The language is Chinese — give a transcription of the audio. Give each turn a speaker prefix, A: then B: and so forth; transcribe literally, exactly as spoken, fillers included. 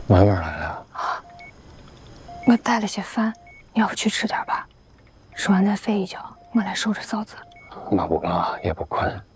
A: 婉婉来了。
B: 啊，我带了些饭，你要不去吃点吧？吃完再睡一觉，我来收拾嫂子。
A: 妈不饿，也不困。